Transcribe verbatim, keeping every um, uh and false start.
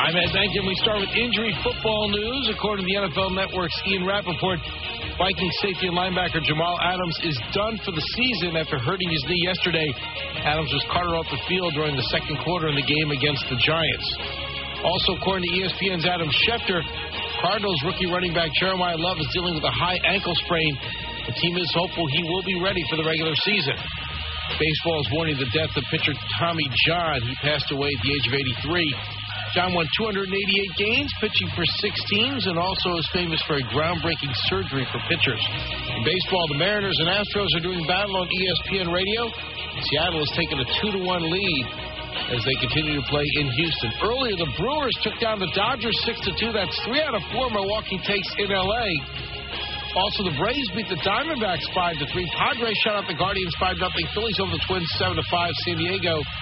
I'm Ed Benkin. We start with injury football news. According to the N F L Network's Ian Rappaport, Vikings safety and linebacker Jamal Adams is done for the season after hurting his knee yesterday. Adams was carted off the field during the second quarter in the game against the Giants. Also, according to E S P N's Adam Schefter, Cardinals rookie running back Jeremiah Love is dealing with a high ankle sprain. The team is hopeful he will be ready for the regular season. Baseball is mourning the death of pitcher Tommy John. He passed away at the age of eighty-three. John won two hundred eighty-eight games, pitching for six teams, and also is famous for a groundbreaking surgery for pitchers. In baseball, the Mariners and Astros are doing battle on E S P N Radio. Seattle has taken a two to one lead as they continue to play in Houston. Earlier, the Brewers took down the Dodgers six to two. That's three out of four Milwaukee takes in L A. Also, the Braves beat the Diamondbacks five to three. Padres shut out the Guardians five nothing. Phillies over the Twins seven to five. San Diego